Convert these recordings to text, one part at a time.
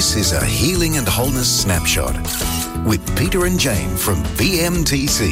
This is a Healing and Wholeness Snapshot with Peter and Jane from BMTC.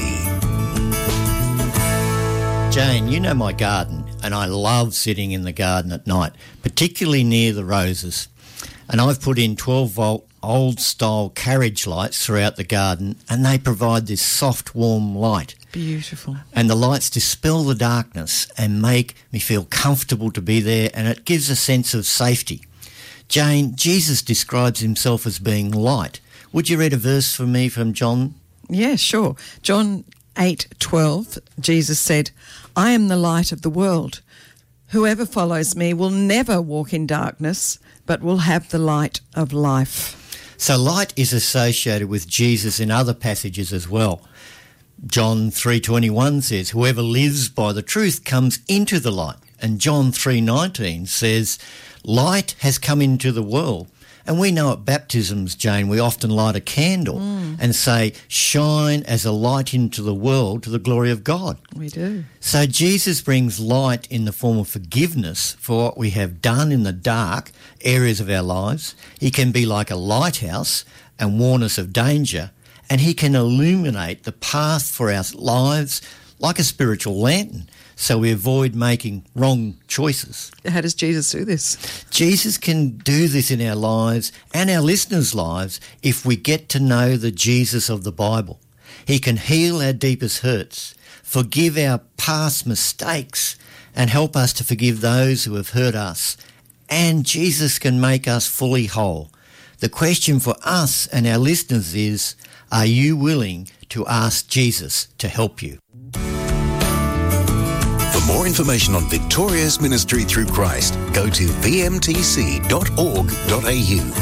Jane, you know my garden, and I love sitting in the garden at night, particularly near the roses. And I've put in 12-volt old-style carriage lights throughout the garden, and they provide this soft, warm light. Beautiful. And the lights dispel the darkness and make me feel comfortable to be there, and it gives a sense of safety. Jane, Jesus describes himself as being light. Would you read a verse for me from John? Yeah, sure. John 8:12, Jesus said, "I am the light of the world. Whoever follows me will never walk in darkness, but will have the light of life." So light is associated with Jesus in other passages as well. John 3:21 says, "Whoever lives by the truth comes into the light." And John 3:19 says, "Light has come into the world." And we know at baptisms, Jane, we often light a candle and say, "Shine as a light into the world to the glory of God." We do. So Jesus brings light in the form of forgiveness for what we have done in the dark areas of our lives. He can be like a lighthouse and warn us of danger, and he can illuminate the path for our lives like a spiritual lantern, so we avoid making wrong choices. How does Jesus do this? Jesus can do this in our lives and our listeners' lives if we get to know the Jesus of the Bible. He can heal our deepest hurts, forgive our past mistakes, and help us to forgive those who have hurt us. And Jesus can make us fully whole. The question for us and our listeners is, are you willing to ask Jesus to help you? For more information on Victoria's ministry through Christ, go to vmtc.org.au.